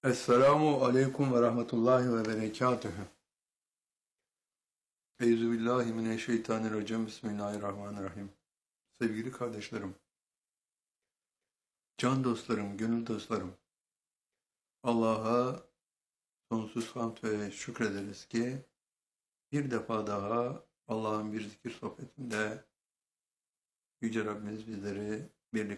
Esselamu aleyküm ve rahmetullahi ve berekatühü. Euzubillahimineşşeytanirracim. Bismillahirrahmanirrahim. Sevgili kardeşlerim, can dostlarım, gönül dostlarım, Allah'a sonsuz hamd ve şükrederiz ki bir defa daha Allah'ın bir zikir sohbetinde Yüce Rabbimiz bizleri birlikte